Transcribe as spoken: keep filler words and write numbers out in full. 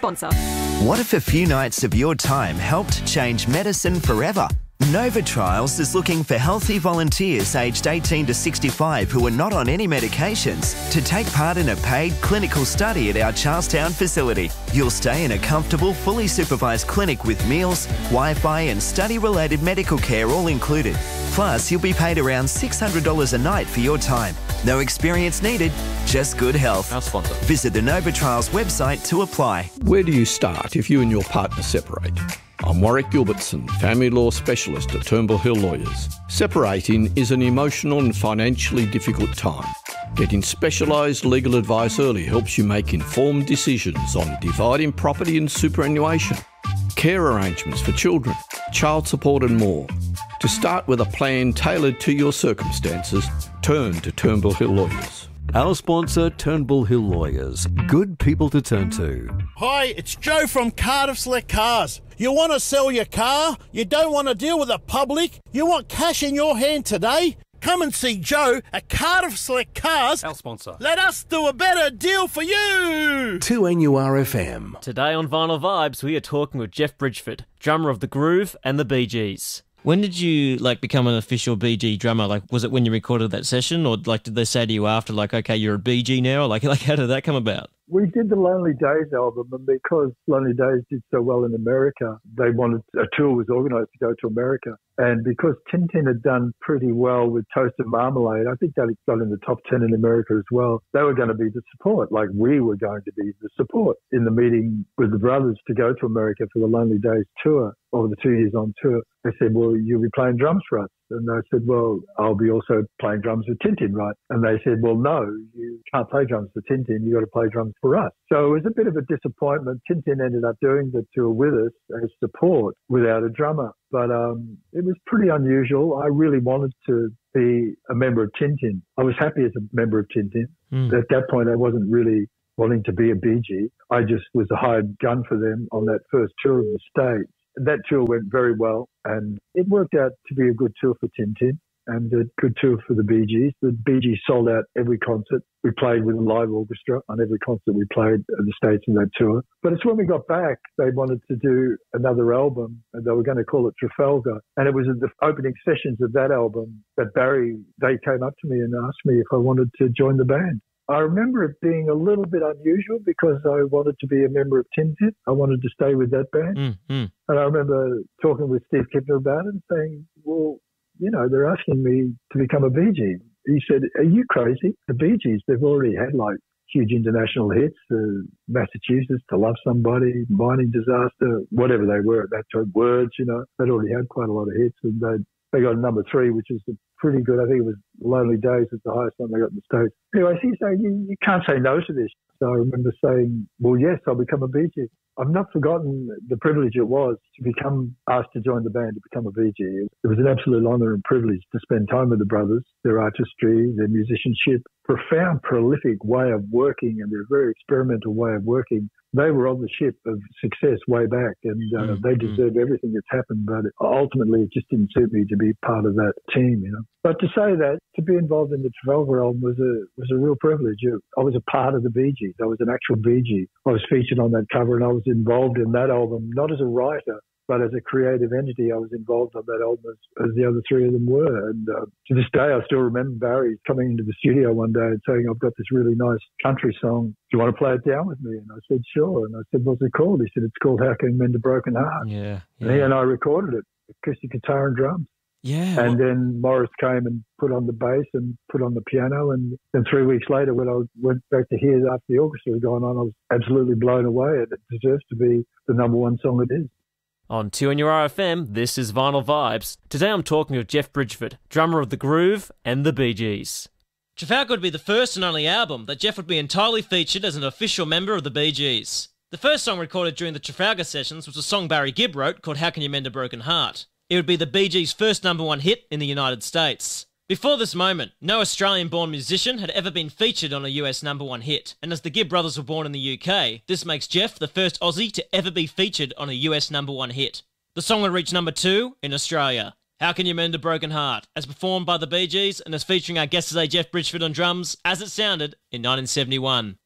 sponsor. What if a few nights of your time helped change medicine forever? Nova Trials is looking for healthy volunteers aged eighteen to sixty-five who are not on any medications to take part in a paid clinical study at our Charlestown facility. You'll stay in a comfortable, fully supervised clinic with meals, Wi-Fi and study-related medical care all included. Plus, you'll be paid around six hundred dollars a night for your time. No experience needed, just good health. Our sponsor. Visit the Nova Trials website to apply. Where do you start if you and your partner separate? I'm Warwick Gilbertson, family law specialist at Turnbull Hill Lawyers. Separating is an emotional and financially difficult time. Getting specialised legal advice early helps you make informed decisions on dividing property and superannuation, care arrangements for children, child support and more. To start with a plan tailored to your circumstances, turn to Turnbull Hill Lawyers. Our sponsor, Turnbull Hill Lawyers. Good people to turn to. Hi, it's Joe from Cardiff Select Cars. You want to sell your car? You don't want to deal with the public? You want cash in your hand today? Come and see Joe at Cardiff Select Cars. Our sponsor. Let us do a better deal for you. two N U R F M. Today on Vinyl Vibes, we are talking with Jeff Bridgford, drummer of The Groove and the Bee Gees. When did you, like, become an official Bee Gee drummer? Like, was it when you recorded that session, or, like, did they say to you after, like, okay, you're a Bee Gee now? Like, like how did that come about? We did the Lonely Days album, and because Lonely Days did so well in America, they wanted, a tour was organised to go to America. And because Tintin had done pretty well with Toast and Marmalade, I think that it got in the top ten in America as well. They were going to be the support, like we were going to be the support in the meeting with the brothers to go to America for the Lonely Days tour, or the two years on tour. They said, well, you'll be playing drums for us. And I said, well, I'll be also playing drums with Tintin, right? And they said, well, no, you can't play drums for Tintin. You've got to play drums for us. So it was a bit of a disappointment. Tintin ended up doing the tour with us as support without a drummer. But um, it was pretty unusual. I really wanted to be a member of Tintin. I was happy as a member of Tintin. Mm. At that point, I wasn't really wanting to be a Bee Gee. I just was a hired gun for them on that first tour of the States. That tour went very well, and it worked out to be a good tour for Tintin and a good tour for the Bee Gees. The Bee Gees sold out every concert. We played with a live orchestra on every concert we played in the States in that tour. But it's when we got back, they wanted to do another album, and they were going to call it Trafalgar. And it was at the opening sessions of that album that Barry, they came up to me and asked me if I wanted to join the band. I remember it being a little bit unusual because I wanted to be a member of Tintin. I wanted to stay with that band. Mm-hmm. And I remember talking with Steve Kipner about it and saying, well, you know, they're asking me to become a Bee Gee. He said, are you crazy? The Bee Gees, they've already had like huge international hits, uh, Massachusetts, To Love Somebody, Mining Disaster, whatever they were at that time, Words, you know, they'd already had quite a lot of hits, and they they got number three, which is pretty good. I think it was Lonely Days was the highest one they got in the States. Anyway, he's saying, you, you can't say no to this. So I remember saying, well, yes, I'll become a Bee Gee. I've not forgotten the privilege it was to become asked to join the band, to become a Bee Gee. It was an absolute honour and privilege to spend time with the brothers, their artistry, their musicianship, profound, prolific way of working, and their very experimental way of working. They were on the ship of success way back, and uh, mm-hmm. they deserve everything that's happened. But ultimately, it just didn't suit me to be part of that team, you know. But to say that, to be involved in the Trafalgar album was a was a real privilege. I was a part of the Bee Gees. I was an actual Bee Gee. I was featured on that cover, and I was involved in that album, not as a writer, but as a creative entity. I was involved on that album as, as the other three of them were. And uh, to this day, I still remember Barry coming into the studio one day and saying, I've got this really nice country song. Do you want to play it down with me? And I said, sure. And I said, what's it called? He said, it's called How Can You Mend a Broken Heart? Yeah, yeah. And he and I recorded it, acoustic guitar and drums. Yeah. And then Morris came and put on the bass and put on the piano. And then three weeks later, when I went back to hear after the orchestra was going on, I was absolutely blown away. And it deserves to be the number one song it is. On two N U R F M, this is Vinyl Vibes. Today I'm talking with Jeff Bridgford, drummer of The Groove and the Bee Gees. Trafalgar would be the first and only album that Jeff would be entirely featured as an official member of the Bee Gees. The first song recorded during the Trafalgar sessions was a song Barry Gibb wrote called How Can You Mend a Broken Heart. It would be the Bee Gees' first number one hit in the United States. Before this moment, no Australian-born musician had ever been featured on a U S number one hit, and as the Gibb brothers were born in the U K, this makes Jeff the first Aussie to ever be featured on a U S number one hit. The song would reach number two in Australia. How Can You Mend a Broken Heart, as performed by the Bee Gees and as featuring our guest today Jeff Bridgford on drums, as it sounded in nineteen seventy-one.